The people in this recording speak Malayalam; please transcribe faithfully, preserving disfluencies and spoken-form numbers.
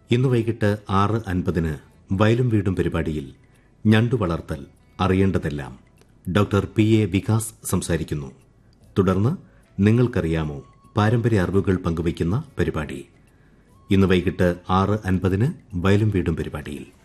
ഇന്ന് വൈകിട്ട് ആറ് അൻപതിന് വയലും വീടും പരിപാടിയിൽ ഞണ്ടു വളർത്തൽ അറിയേണ്ടതെല്ലാം ഡോക്ടർ പി എ വികാസ് സംസാരിക്കുന്നു. തുടർന്ന് നിങ്ങൾക്കറിയാമോ പാരമ്പര്യ അറിവുകൾ പങ്കുവയ്ക്കുന്ന പരിപാടി. ഇന്ന് വൈകിട്ട് ആറ് അൻപതിന് വയലും വീടും പരിപാടിയിൽ